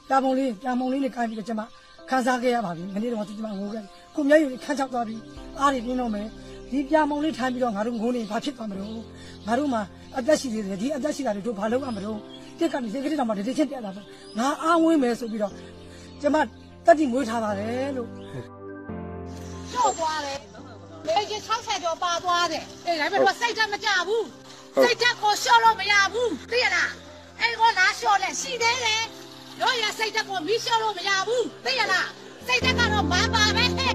ပြာပုံလေးနဲ့ကိုင်းပြီးတော့ကျွန်မခန်းစားခဲ့ရပါပြီမနေ့တော့ကျွန်မငိုခဲ့ကိုမျက်ရည်ခန်းချောက်သွားပြီးအားတွေပြင်းတော့မယ်ဒီပြာပုံလေးထိုင်ပြီးတော့ငါတို့ငိုနေဘာဖြစ်သွားမလို့ငါတို့မှာအသက်ရှိသေးတယ်ဒီအသက်ရှိတာတွေတို့ဘာလုပ်ရမလို့တက်ကနေစိတ်ကလေးတောင်မှတတိချင်းပြတာပဲငါအားဝင်းမယ်ဆိုပြီးတော့ကျွန်မတက်တိမွေးထားပါတယ်လို့ကျော်သွားတယ်လေကြီး60ကျော်ပါသွားတယ်အေးဒါပေမဲ့စိတ်တက်မကြဘူးစိတ်တက်ကိုလျှော့လို့မရဘူးသိရလားအဲ့ကောလားလျှော့လဲရှိသေးတယ်တို့ရစိတ်တက်ကိုမီးလျှော့လို့မရဘူးသိရလားစိတ်တက်ကတော့မပါပဲဟဲ့